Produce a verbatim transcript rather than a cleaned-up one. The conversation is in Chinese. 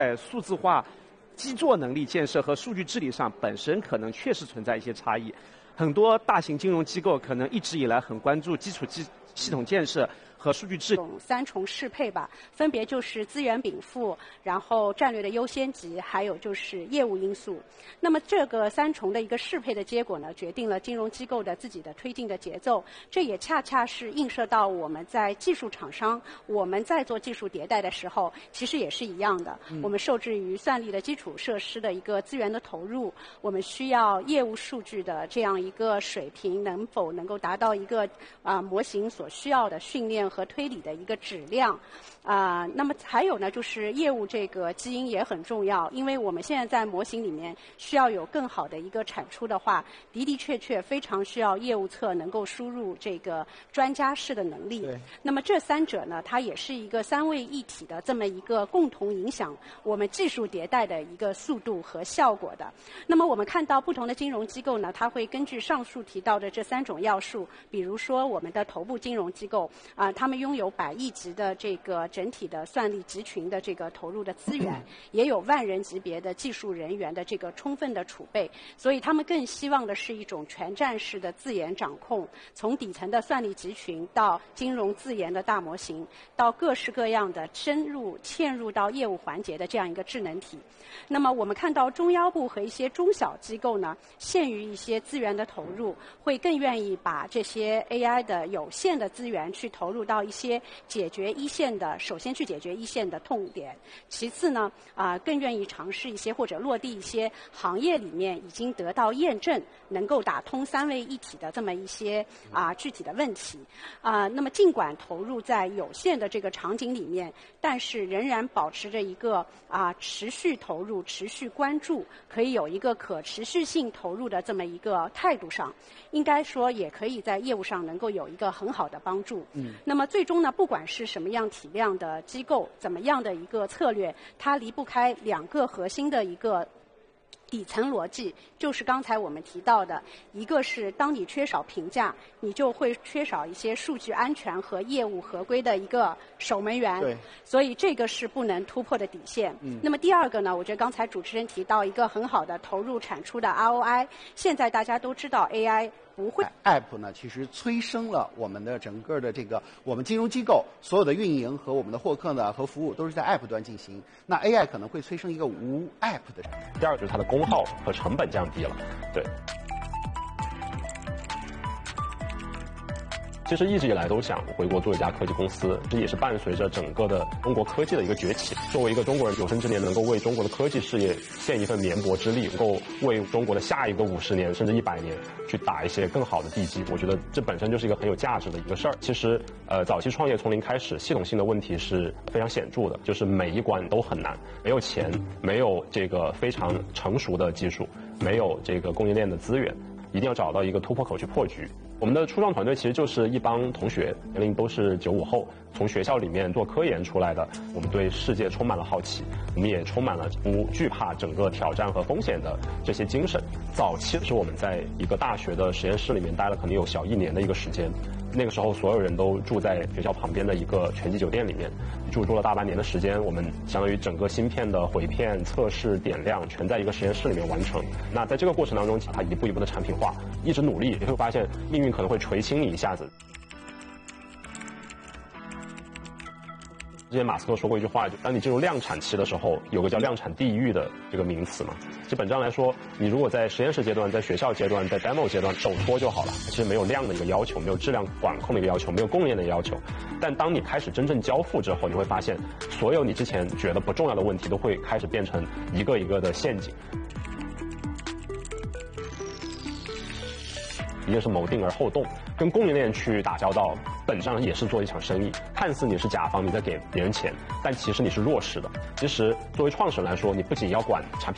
在数字化基座能力建设和数据治理上本身可能确实存在一些差异。很多大型金融机构可能一直以来很关注基础系系统建设和数据治理。 三重适配吧，分别就是资源禀赋，然后战略的优先级，还有就是业务因素。那么这个三重的一个适配的结果呢，决定了金融机构的自己的推进的节奏。这也恰恰是映射到我们在技术厂商，我们在做技术迭代的时候，其实也是一样的。嗯、我们受制于算力的基础设施的一个资源的投入，我们需要业务数据的这样一个水平能否能够达到一个啊、呃、模型所需要的训练和推理的一个质量。啊、呃，那么还有呢，就是业务这个基因也很重要，因为我们现在在模型里面需要有更好的一个产出的话，的的确确非常需要业务侧能够输入这个专家式的能力。那么这三者呢，它也是一个三位一体的这么一个共同影响我们技术迭代的一个速度和效果的。那么我们看到不同的金融机构呢，它会根据上述提到的这三种要素，比如说我们的头部金融机构啊、呃，他们拥有百亿级的这个整体的算力集群的这个投入的资源，也有万人级别的技术人员的这个充分的储备，所以他们更希望的是一种全站式的自研掌控，从底层的算力集群到金融自研的大模型，到各式各样的深入嵌入到业务环节的这样一个智能体。那么我们看到中腰部和一些中小机构呢，限于一些资源的投入，会更愿意把这些 A I 的有限的资源去投入到一些解决一线的，首先去解决一线的痛点，其次呢，啊、呃，更愿意尝试一些或者落地一些行业里面已经得到验证，能够打通三位一体的这么一些啊、呃、具体的问题。啊、呃，那么尽管投入在有限的这个场景里面，但是仍然保持着一个啊、呃、持续投入、持续关注，可以有一个可持续性投入的这么一个态度上，应该说也可以在业务上能够有一个很好的帮助。嗯，那么最终呢，不管是什么样体量的机构，怎么样的一个策略，它离不开两个核心的一个底层逻辑，就是刚才我们提到的，一个是当你缺少评价，你就会缺少一些数据安全和业务合规的一个守门员。对，所以这个是不能突破的底线。嗯，那么第二个呢，我觉得刚才主持人提到一个很好的投入产出的 R O I， 现在大家都知道 A I。不会 ，App 呢，其实催生了我们的整个的这个我们金融机构所有的运营和我们的获客呢和服务都是在 App 端进行。那 A I 可能会催生一个无 App 的。 第二个就是它的功耗和成本降低了，对。其实一直以来都想回国做一家科技公司，这也是伴随着整个的中国科技的一个崛起。作为一个中国人，有生之年能够为中国的科技事业献一份绵薄之力，能够为中国的下一个五十年甚至一百年去打一些更好的地基，我觉得这本身就是一个很有价值的一个事儿。其实，呃，早期创业从零开始，系统性的问题是非常显著的，就是每一关都很难，没有钱，没有这个非常成熟的技术，没有这个供应链的资源，一定要找到一个突破口去破局。我们的初创团队其实就是一帮同学，年龄都是九五后，从学校里面做科研出来的。我们对世界充满了好奇，我们也充满了不惧怕整个挑战和风险的这些精神。早期是我们在一个大学的实验室里面待了可能有小一年的一个时间，那个时候所有人都住在学校旁边的一个全季酒店里面，住住了大半年的时间。我们相当于整个芯片的回片、测试、点亮全在一个实验室里面完成。那在这个过程当中，它一步一步的产品化，一直努力，也会发现命运可能会垂青你一下子。之前马斯克说过一句话，就当你进入量产期的时候，有个叫量产地狱的这个名词嘛。基本上来说，你如果在实验室阶段、在学校阶段、在 demo 阶段手拖就好了，其实没有量的一个要求，没有质量管控的一个要求，没有供应链的要求。但当你开始真正交付之后，你会发现，所有你之前觉得不重要的问题，都会开始变成一个一个的陷阱。一个是谋定而后动，跟供应链去打交道，本质上也是做一场生意。看似你是甲方，你在给别人钱，但其实你是弱势的。其实作为创始人来说，你不仅要管产品。